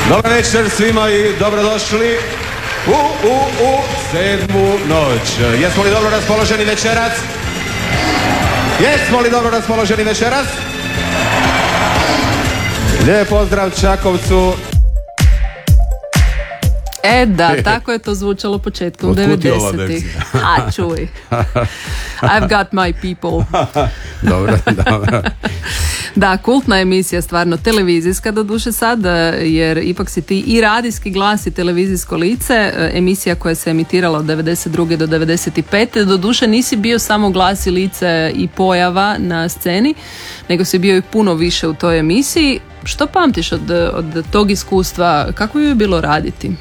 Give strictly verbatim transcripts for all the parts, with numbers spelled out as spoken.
Dobar večer svima i dobrodošli u, u, u sedmu noć. Jesmo li dobro raspoloženi večeras? Jesmo li dobro raspoloženi večeras? Lijep pozdrav Čakovcu. E da, tako je to zvučalo početkom devedesetih. A čuj. I've got my people. Dobro, dobro. Da, kultna emisija, stvarno televizijska doduše sad, jer ipak si ti i radijski glas i televizijsko lice, emisija koja se emitirala od devedeset druge do devedeset pete Doduše nisi bio samo glas i lice i pojava na sceni, nego si bio i puno više u toj emisiji. Što pamtiš od, od tog iskustva? Kako je bilo raditi?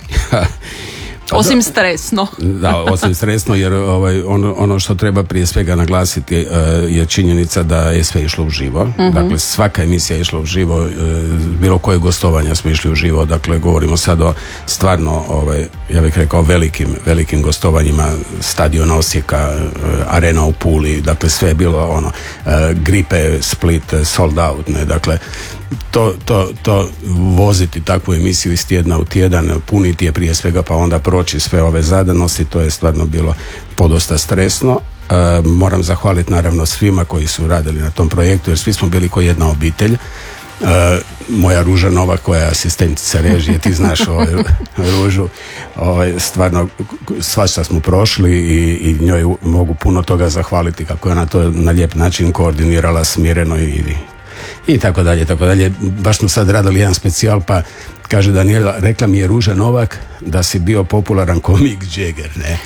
Osim stresno. Da, osim stresno, jer ovaj, ono, ono što treba prije svega naglasiti uh, je činjenica da je sve išlo uživo. Mm-hmm. Dakle, svaka emisija je išla uživo, uh, bilo koje gostovanja smo išli uživo. Dakle, govorimo sad o stvarno, ovaj, ja bih rekao, velikim, velikim gostovanjima, stadion Osijeka, uh, arena u Puli, dakle, sve je bilo ono, uh, Gripe, Split, sold out, ne, dakle, To, to, to voziti takvu emisiju iz tjedna u tjedan, puniti je prije svega pa onda proći sve ove zadanosti, to je stvarno bilo podosta stresno. E, moram zahvaliti naravno svima koji su radili na tom projektu, jer svi smo bili kao jedna obitelj. E, moja Ruža Novak koja je asistentica režije, ti znaš ovaj, Ružu, ovaj, stvarno svašta smo prošli i, i njoj mogu puno toga zahvaliti kako je ona to na lijep način koordinirala, smireno i i tako dalje, tako dalje. Baš smo sad radili jedan specijal, pa kaže Daniela, rekla mi je Ruža Novak da si bio popularan ko Mick Jagger, ne?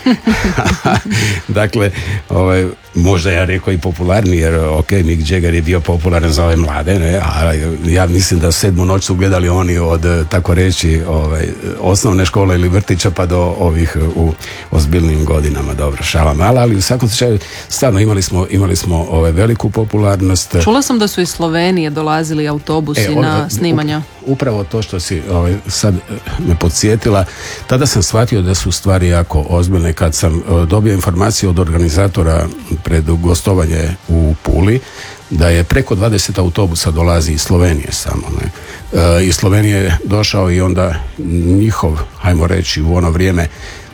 Dakle, ovaj, možda ja rekao i popularni, jer ok, Mick Jagger je bio popularan za ove mlade, ne? A ja mislim da sedmu noć su gledali oni od, tako reći, ovaj, osnovne škole ili vrtića pa do ovih u ozbiljnim godinama. Dobro, šala mala, ali u svakom slučaju stvarno imali smo, imali smo ovaj, veliku popularnost. Čula sam da su iz Slovenije dolazili autobusi e, on, na snimanja. Upravo to što si ovaj, sad me podsjetila, tada sam shvatio da su stvari jako ozbiljne kad sam dobio informaciju od organizatora pred gostovanje u Puli da je preko dvadeset autobusa dolazi iz Slovenije samo. Ne? E, iz Slovenije je došao i onda njihov, hajmo reći u ono vrijeme,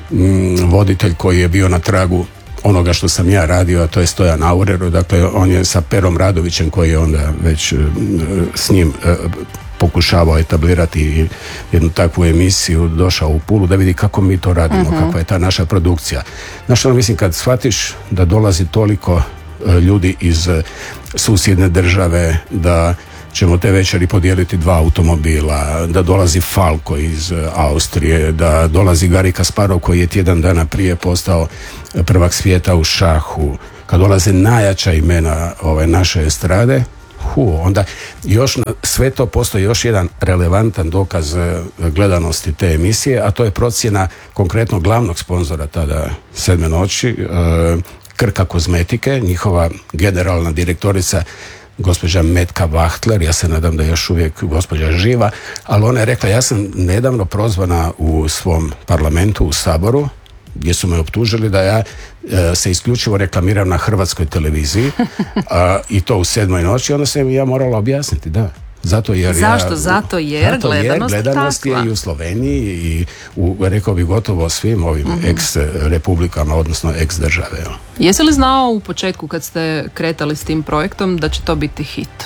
m, voditelj koji je bio na tragu onoga što sam ja radio, a to je Stojan Aurer, dakle on je sa Perom Radovićem koji je onda već s njim pokušavao etablirati jednu takvu emisiju, došao u Pulu da vidi kako mi to radimo, uh-huh. kakva je ta naša produkcija. Znaš, ono, mislim, kad shvatiš da dolazi toliko ljudi iz susjedne države, da ćemo te večeri podijeliti dva automobila, da dolazi Falco iz Austrije, da dolazi Garry Kasparov koji je tjedan dana prije postao prvak svijeta u šahu, kad dolaze najjača imena ove naše estrade, hu, onda još na sve to postoji još jedan relevantan dokaz gledanosti te emisije, a to je procjena konkretno glavnog sponzora tada sedme noći, Krka kozmetike, njihova generalna direktorica gospođa Metka Vahtler, ja se nadam da je još uvijek gospođa živa, ali ona je rekla, ja sam nedavno prozvana u svom parlamentu, u Saboru, gdje su me optužili da ja e, se isključivo reklamiram na hrvatskoj televiziji a, i to u sedmoj noći, onda sam ja morala objasniti, da. Zato jer Zašto? Ja, zato jer zato gledanost, jer gledanost je i u Sloveniji i u, rekao bi gotovo svim ovim mm-hmm. ex-republikama, odnosno ex-države. Jesi li znao u početku kad ste kretali s tim projektom da će to biti hit?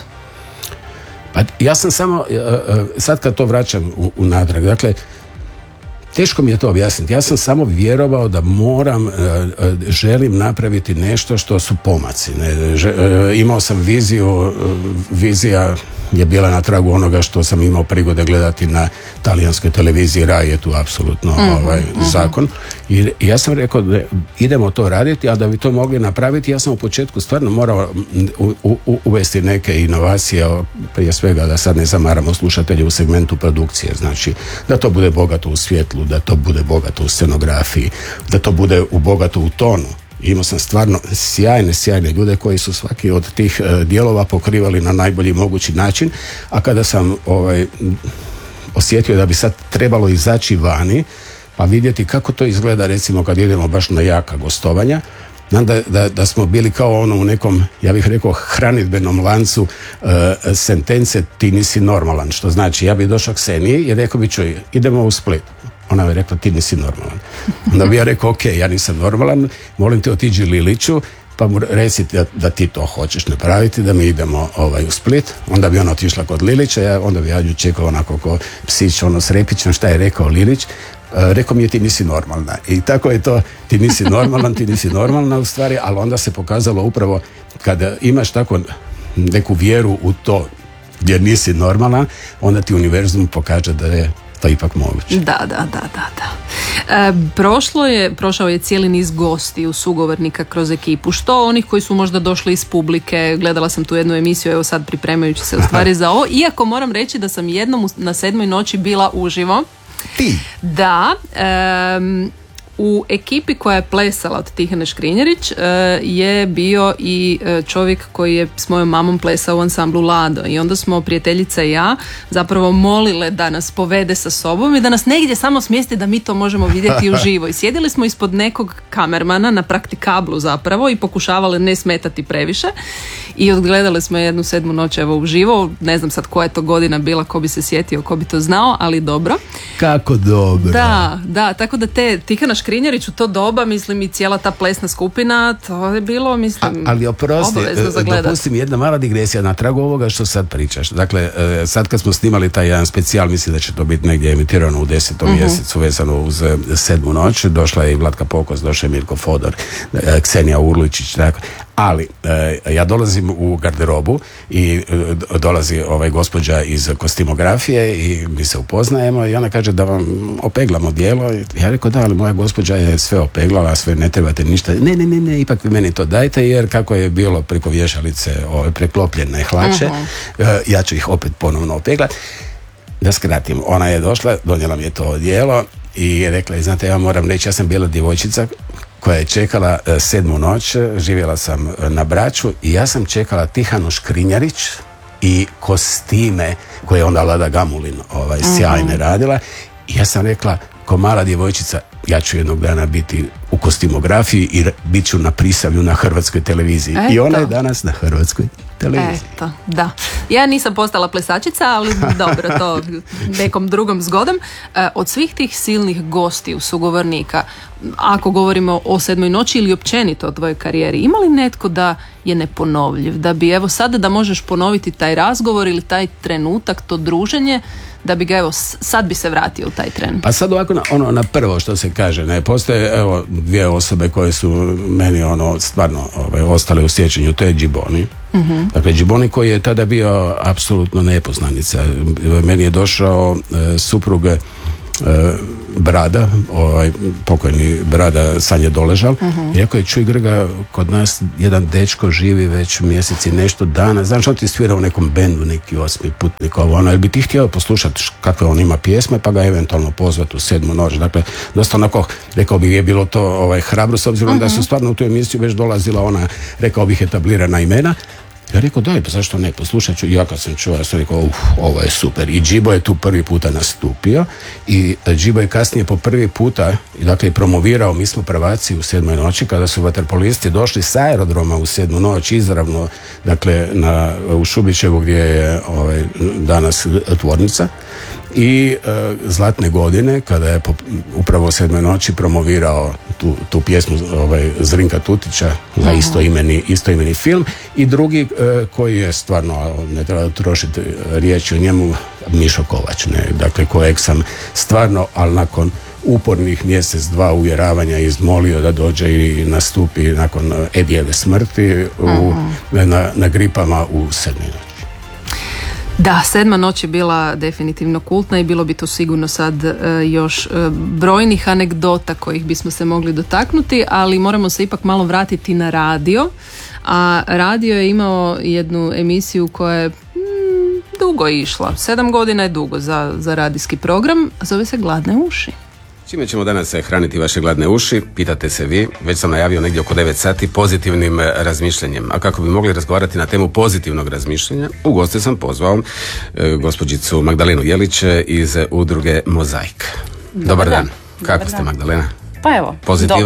Pa ja sam samo, sad kad to vraćam u, u natrag, dakle, teško mi je to objasniti. Ja sam samo vjerovao da moram, želim napraviti nešto što su pomaci. Ne? Imao sam viziju, vizija je bila na tragu onoga što sam imao prigode gledati na talijanskoj televiziji. Raj je tu apsolutno mm-hmm, ovaj, mm-hmm. zakon. I ja sam rekao da idemo to raditi, a da bi to mogli napraviti, ja sam u početku stvarno morao u, u, uvesti neke inovacije, prije svega da sad ne zamaramo slušatelje u segmentu produkcije. Znači, da to bude bogato u svjetlu, da to bude bogato u scenografiji, da to bude u bogato u tonu. Imao sam stvarno sjajne, sjajne ljude koji su svaki od tih uh, dijelova pokrivali na najbolji mogući način, a kada sam ovaj, osjetio da bi sad trebalo izaći vani pa vidjeti kako to izgleda recimo kad idemo baš na jaka gostovanja, Znam da, da, da smo bili kao ono u nekom, ja bih rekao, hranidbenom lancu uh, sentence ti nisi normalan, što znači ja bih došao k Kseniji i rekao bi čuj, idemo u Split. Ona bi rekla ti nisi normalan. Onda bi ja rekao ok, ja nisam normalan, molim te otiđi Liliću, pa mu reci da, da ti to hoćeš napraviti, da mi idemo ovaj, u Split. Onda bi ona otišla kod Lilića, ja, onda bi ja nju čekao onako ko psić, ono s repićem, šta je rekao Lilić. Uh, rekao mi je ti nisi normalna. I tako je to, ti nisi normalan, ti nisi normalna u stvari, ali onda se pokazalo upravo kada imaš tako neku vjeru u to gdje nisi normalan, onda ti univerzum pokaže da je to ipak moguće. Da, da, da, da, da. E, prošlo je, prošao je cijeli niz gosti u sugovornika kroz ekipu. Što onih koji su možda došli iz publike, gledala sam tu jednu emisiju, evo sad pripremajući se u stvari za ovo, iako moram reći da sam jednom na sedmoj noći bila uživo. Ti? Da, e, u ekipi koja je plesala od Tihane Škrinjerić je bio i čovjek koji je s mojom mamom plesao u ansamblu Lado i onda smo prijateljica i ja zapravo molile da nas povede sa sobom i da nas negdje samo smjesti da mi to možemo vidjeti uživo i sjedili smo ispod nekog kamermana na praktikablu zapravo i pokušavali ne smetati previše i odgledali smo jednu sedmu noć evo uživo, ne znam sad koja je to godina bila, ko bi se sjetio, ko bi to znao, ali dobro. Kako dobro. Da, da, tako da te Tihana Škrinjerić u to doba, mislim i cijela ta plesna skupina, to je bilo, mislim, A, ali oprosti, obavezno za gledat. dopustim jedna mala digresija na tragu ovoga što sad pričaš. Dakle, sad kad smo snimali taj jedan specijal, mislim da će to biti negdje emitirano u desetom uh-huh. mjesecu vezano uz sedmu noć, došla je i Vlatka Pokos, došla je Mirko Fodor, Ksenija Urličić, tako. Ali e, ja dolazim u garderobu i e, dolazi ovaj gospođa iz kostimografije i mi se upoznajemo i ona kaže da vam opeglamo djelo. Ja rekao da, ali moja gospođa je sve opeglala, sve ne trebate ništa. Ne, ne, ne, ne, ipak vi meni to dajte jer kako je bilo preko vješalice ove, preklopljene hlače, uh-huh. e, ja ću ih opet ponovno opeglati. Da skratim, ona je došla, donijela mi je to djelo i rekla je, znate, ja moram reći, ja sam bila djevojčica koja je čekala uh, sedmu noć, živjela sam uh, na Braču i ja sam čekala Tihanu Škrinjerić i kostime koje je onda Lada Gamulin ovaj, uh-huh. sjajne radila i ja sam rekla, ko mala djevojčica, ja ću jednog dana biti u kostimografiji i bit ću na Prisavlju na Hrvatskoj televiziji. Eto. I ona je danas na Hrvatskoj televiziji. Eto, da. Ja nisam postala plesačica, ali dobro, to nekom drugom zgodom. Od svih tih silnih gostiju, sugovornika, ako govorimo o sedmoj noći ili općenito o tvojoj karijeri, ima li netko da je neponovljiv? Da bi, evo sada da možeš ponoviti taj razgovor ili taj trenutak, to druženje, da bi ga, evo, sad bi se vratio u taj tren. Pa sad ovako, na, ono, na prvo što se kaže, ne, postoje, evo, dvije osobe koje su meni, ono, stvarno ovaj, ostale u sjećanju, to je Džiboni. Uh-huh. Dakle, Džiboni koji je tada bio apsolutno nepoznanica. Meni je došao e, suprug e, Brada, ovaj, pokojni Brada Sanje Doležal, uh-huh. i rekao je, čuj Grga, kod nas jedan dečko živi već mjeseci nešto dana, znaš, on ti svira u nekom bendu neki osmi putnik, ovo, ono, jel bi ti htio poslušati kakve on ima pjesme, pa ga eventualno pozvati u sedmu noć. Dakle, dosta onako, rekao bih, je bilo to ovaj, hrabro, s obzirom uh-huh. da su stvarno u tu emisiju već dolazila ona, rekao bih, etablirana imena. Ja rekao, daj, pa zašto ne, poslušat ću. Ja kad sam čuo, ja sam rekao, uf, ovo je super. I Džibo je tu prvi puta nastupio i Džibo je kasnije po prvi puta, dakle, promovirao Mi smo prvaci u sedmoj noći, kada su vaterpolisti došli s aerodroma u sedmu noć, izravno, dakle, na, u Šubićevu gdje je ovaj, danas tvornica. I e, Zlatne godine, kada je po, upravo u sedmoj noći promovirao tu, tu pjesmu ovaj, Zrinka Tutića za istoimeni, istoimeni film i drugi e, koji je stvarno, ne treba trošiti riječi o njemu, Mišo Kovač, ne, dakle kojeg sam stvarno, ali nakon upornih mjesec, dva uvjeravanja izmolio da dođe i nastupi nakon Edijeve smrti u, na, na gripama u sedmoj noći. Da, sedma noć je bila definitivno kultna i bilo bi to sigurno sad e, još e, brojnih anegdota kojih bismo se mogli dotaknuti, ali moramo se ipak malo vratiti na radio. A radio je imao jednu emisiju koja je mm, dugo išla. Sedam godina je dugo za, za radijski program, zove se Gladne uši. Čime ćemo danas hraniti vaše gladne uši, pitate se vi, već sam najavio negdje oko devet sati pozitivnim razmišljanjem. A kako bi mogli razgovarati na temu pozitivnog razmišljanja, u goste sam pozvao e, gospođicu Magdalenu Jelić iz udruge Mozaik. Dobar, Dobar dan. dan. Kako Dobar ste dan. Magdalena? Pa evo, Pozitiva? dobra.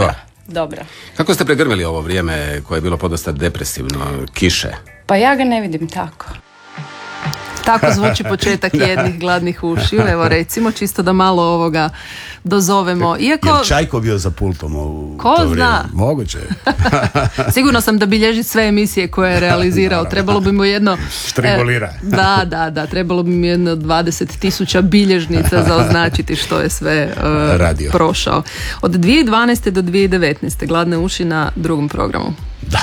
dobra. Kako ste pregrmili ovo vrijeme koje je bilo podosta depresivno, kiše? Pa ja ga ne vidim tako. Tako zvuči početak jednih gladnih ušiju, evo recimo, čisto da malo ovoga dozovemo. Iako... Je Čajko bio za pultom u Ko to vrijeme? zna? Moguće. Sigurno sam da bilježi sve emisije koje je realizirao. Trebalo bi mu jedno... Štrigolira. E, da, da, da. Trebalo bi mu jedno dvadeset tisuća bilježnica za označiti što je sve uh, Radio. prošao. Od dvije tisuće dvanaeste do dvije tisuće devetnaeste Gladne uši na drugom programu. Da.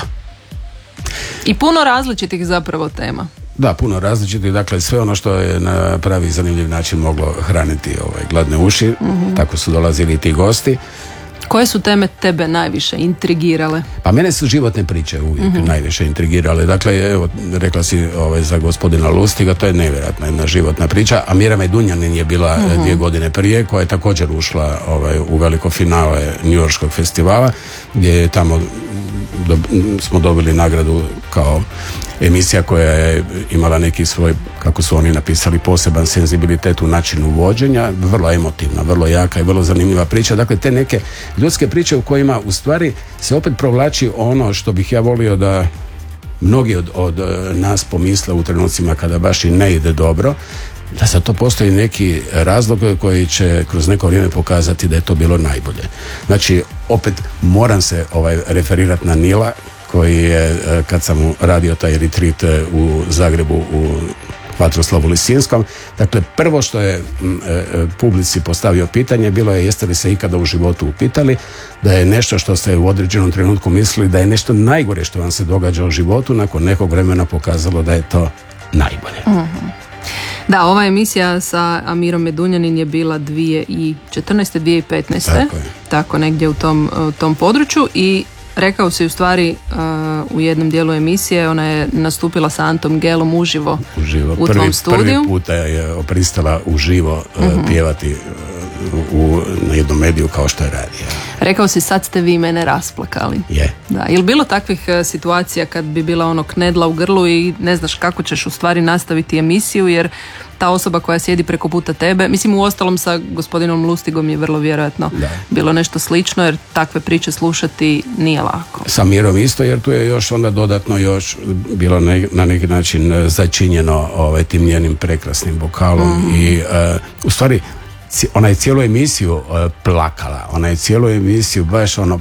I puno različitih zapravo tema. Da, puno različitih, dakle sve ono što je na pravi zanimljiv način moglo hraniti ovaj, gladne uši, mm-hmm. tako su dolazili i ti gosti. Koje su teme tebe najviše intrigirale? Pa mene su životne priče uvijek mm-hmm. najviše intrigirale. Dakle, evo, rekla si ovaj, za gospodina Lustiga, to je nevjerojatna jedna životna priča, a Mira Medunjanin je bila mm-hmm. dvije godine prije, koja je također ušla ovaj, u veliko finale njujorškog festivala, gdje je tamo do, smo dobili nagradu kao emisija koja je imala neki svoj, kako su oni napisali, poseban senzibilitet u načinu vođenja, vrlo emotivna, vrlo jaka i vrlo zanimljiva priča. Dakle, te neke ljudske priče u kojima u stvari se opet provlači ono što bih ja volio da mnogi od, od nas pomisle u trenucima kada baš i ne ide dobro, da za to postoji neki razlog koji će kroz neko vrijeme pokazati da je to bilo najbolje. Znači, opet moram se ovaj, referirati na Nila, koji je, kad sam radio taj retreat u Zagrebu u Vatroslavu Lisinskom, dakle prvo što je m, e, publici postavio pitanje bilo je jeste li se ikada u životu upitali da je nešto što ste u određenom trenutku mislili da je nešto najgore što vam se događa u životu, nakon nekog vremena pokazalo da je to najbolje. Mm-hmm. Da, ova emisija sa Amirom Medunjanin je bila dvije tisuće četrnaeste dvije tisuće petnaeste Tako je. Tako negdje u tom, u tom području i rekao si u stvari uh, u jednom dijelu emisije, ona je nastupila sa Antom Gelom uživo, uživo. u Prvi, tvom studiju. Prvi puta je pristala uživo uh, mm-hmm. pjevati uh, u, na jednom mediju kao što je radio. Rekao si sad ste vi mene rasplakali. Je. Da, je li bilo takvih uh, situacija kad bi bila ono knedla u grlu i ne znaš kako ćeš u stvari nastaviti emisiju jer ta osoba koja sjedi preko puta tebe, mislim u ostalom sa gospodinom Lustigom je vrlo vjerojatno da. bilo nešto slično jer takve priče slušati nije lako. Sa Mirom isto jer tu je još onda dodatno još bilo ne, na neki način začinjeno ovaj, tim njenim prekrasnim vokalom mm. i uh, u stvari ona je cijelu emisiju uh, plakala, ona je cijelu emisiju baš ono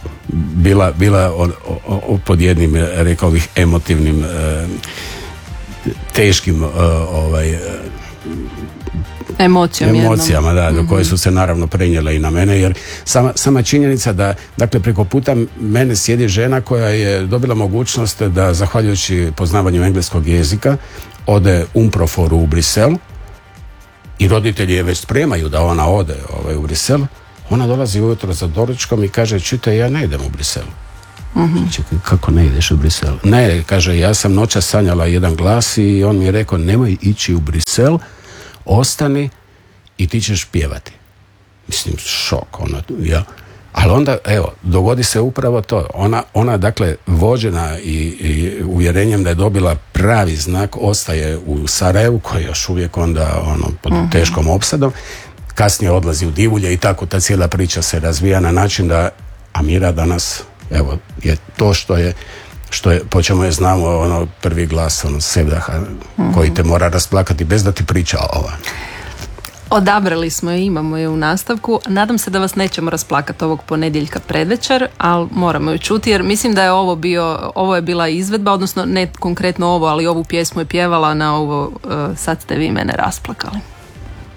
bila, bila o, o, o, pod jednim, rekao bih, emotivnim uh, teškim uh, ovaj, uh, Emocijom emocijama, da, mm-hmm. do koje su se naravno prenijele i na mene, jer sama, sama činjenica da, dakle, preko puta mene sjedi žena koja je dobila mogućnost da, zahvaljujući poznavanju engleskog jezika, ode umproforu u Brisel i roditelji je već spremaju da ona ode ovaj, u Brisel. Ona dolazi ujutro za doručkom i kaže, čite, ja ne idem u Brisel. Mm-hmm. Čekaj, kako ne ideš u Brisel? Ne, kaže, ja sam noća sanjala jedan glas i on mi je rekao, nemoj ići u Brisel, ostani i ti ćeš pjevati. Mislim, šok, ona, ja. Ali onda, evo, dogodi se upravo to. Ona, ona dakle, vođena i, i uvjerenjem da je dobila pravi znak, ostaje u Sarajevu, koji je još uvijek onda ono, pod mm-hmm. teškom opsadom. Kasnije odlazi u Divulje i tako ta cijela priča se razvija na način da Amira danas, evo, je to što je što je, po čemu je znamo ono prvi glas, ono Sevdaha, mm-hmm. koji te mora rasplakati bez da ti priča ova. Odabrali smo je, imamo je u nastavku. Nadam se da vas nećemo rasplakati ovog ponedjeljka predvečer, ali moramo ju čuti jer mislim da je ovo bio, ovo je bila izvedba, odnosno ne konkretno ovo, ali ovu pjesmu je pjevala na ovo uh, sad ste vi mene rasplakali.